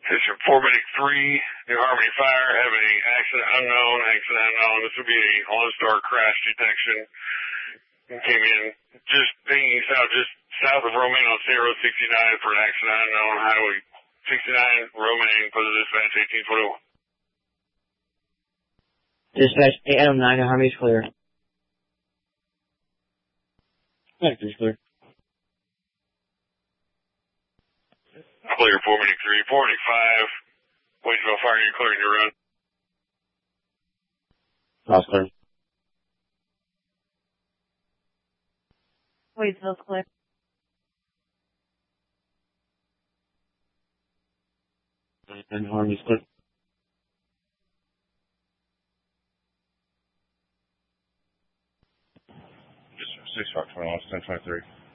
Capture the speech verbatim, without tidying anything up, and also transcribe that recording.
Station four Medic three, New Harmony Fire, having accident unknown, accident unknown. This would be a OnStar crash detection. Came in just hanging south, just south of Romaine on State Road sixty-nine for an accident unknown, Highway sixty-nine, Romaine, for the dispatch eighteen twenty-one. Dispatch eight Adam nine, New Harmony's clear. Vector's clear. Clear four Medic three, four Medic five, Waitsville Fire, you're clearing your run. Lost clear. Waitsville's clear. And Harmony's clear. Six Fox twenty-one, ten twenty-three.